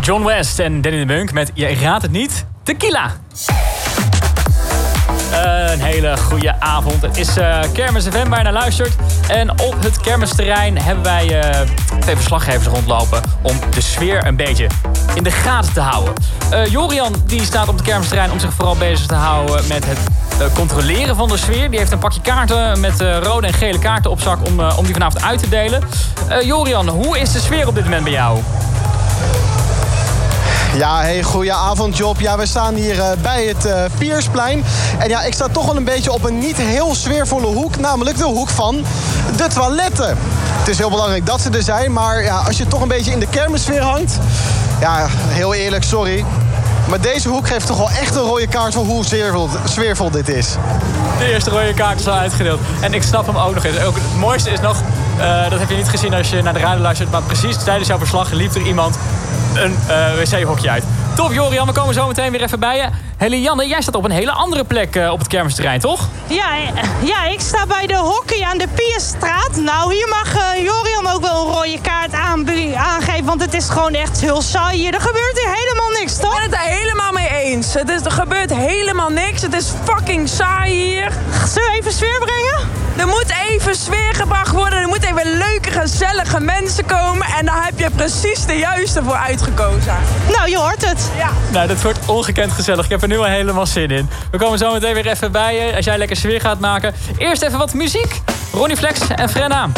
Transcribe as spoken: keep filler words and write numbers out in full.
John West en Danny de Munk met Je raadt het niet, Tequila. Uh, een hele goede avond. Het is uh, Kermis F M waar je naar luistert. En op het kermisterrein hebben wij uh, twee verslaggevers rondlopen om de sfeer een beetje in de gaten te houden. Uh, Jorian die staat op het kermisterrein om zich vooral bezig te houden met het uh, controleren van de sfeer. Die heeft een pakje kaarten met uh, rode en gele kaarten op zak om, uh, om die vanavond uit te delen. Uh, Jorian, hoe is de sfeer op dit moment bij jou? Ja, hey, goeie avond Job. Ja, we staan hier uh, bij het uh, Piersplein. En ja, ik sta toch wel een beetje op een niet heel sfeervolle hoek. Namelijk de hoek van de toiletten. Het is heel belangrijk dat ze er zijn. Maar ja, als je toch een beetje in de kermissfeer hangt... Ja, heel eerlijk, sorry. Maar deze hoek geeft toch wel echt een rode kaart voor hoe sfeervol, sfeervol dit is. De eerste rode kaart is al uitgedeeld. En ik snap hem ook nog eens. Ook het mooiste is nog, uh, dat heb je niet gezien als je naar de radio luistert... maar precies tijdens jouw verslag liep er iemand een uh, wc-hokje uit. Top, Jorian, we komen zo meteen weer even bij je. Helianne, jij staat op een hele andere plek uh, op het kermisterrein, toch? Ja, ja, ik sta bij de hockey aan de Pierstraat. Nou, hier mag uh, Jorian ook wel een rode kaart aan, aangeven... want het is gewoon echt heel saai hier. Er gebeurt hier helemaal niks, toch? Ik ben het er helemaal mee eens. Het is, er gebeurt helemaal niks. Het is fucking saai hier. Zullen we even sfeer brengen? Er moet even sfeer gebracht worden. Er moeten even leuke, gezellige mensen komen. En daar heb je precies de juiste voor uitgekozen. Nou, je hoort het. Ja. Nou, dat wordt ongekend gezellig. Ik heb er nu al helemaal zin in. We komen zo meteen weer even bij je als jij lekker sfeer gaat maken. Eerst even wat muziek. Ronnie Flex en Frenna.